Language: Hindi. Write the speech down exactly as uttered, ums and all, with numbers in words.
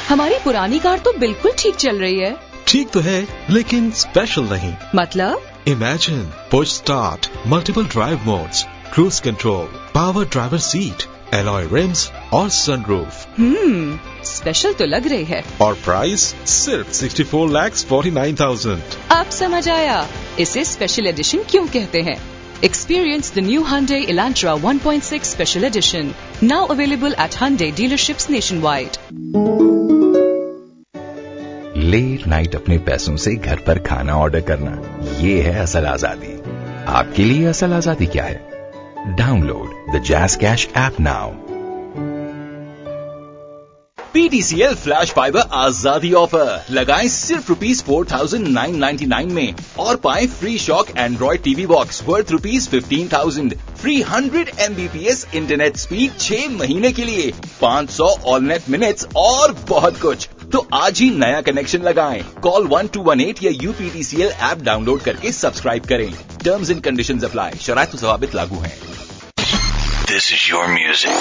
हमारी पुरानी कार तो बिल्कुल ठीक चल रही है। ठीक तो है, लेकिन स्पेशल नहीं। मतलब? Imagine push start, multiple drive modes, cruise control, power driver seat, alloy RIMS और सनरूफ। हम्म, स्पेशल तो लग रही है। और प्राइस सिर्फ sixty four lakh forty nine thousand. अब समझ आया इसे स्पेशल एडिशन क्यों कहते हैं। Experience the new Hyundai Elantra one point six Special Edition, now available at Hyundai dealerships nationwide. Late night अपने पैसों से घर पर खाना ऑर्डर करना, ये है असल आजादी। आपके लिए असल आजादी क्या है? Download the jazz cash app now. P T C L flash fibre आजादी ऑफर लगाएं सिर्फ rupees four thousand nine ninety nine में और पाएं free shock Android TV box worth rupees fifteen thousand, free hundred M B P S internet speed छह महीने के लिए, पाँच सौ ऑल नेट मिनट्स और बहुत कुछ। तो आज ही नया कनेक्शन लगाएं। Call one two one eight या U P T C L app download करके सब्सक्राइब करें। टर्म्स एंड कंडीशंस अप्लाई, शराइत व ज़वाबित लागू हैं। This is your music.